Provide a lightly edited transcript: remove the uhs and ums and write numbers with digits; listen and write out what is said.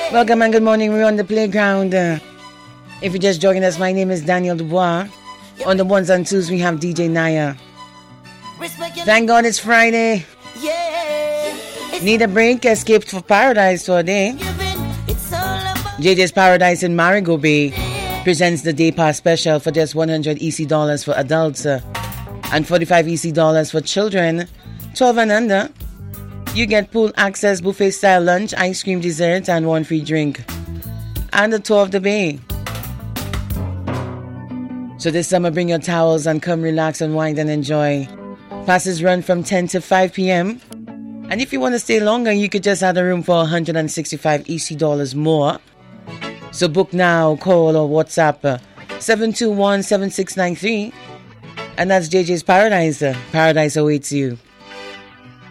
Welcome and good morning. We're on the playground. If you're just joining us, my name is Daniel Dubois. On the ones and twos, we have DJ Naya. Thank God it's Friday. Need a break? Escaped for paradise for a day. JJ's Paradise in Marigo Bay presents the Day Pass special for just $100 EC for adults and $45 EC for children 12 and under. You get pool access, buffet style lunch, ice cream, dessert, and one free drink. And a tour of the bay. So this summer, bring your towels and come relax, unwind, and enjoy. Passes run from 10 to 5 p.m. And if you want to stay longer, you could just add a room for $165 EC more. So book now, call or WhatsApp 721-7693. And that's JJ's Paradise. Paradise awaits you.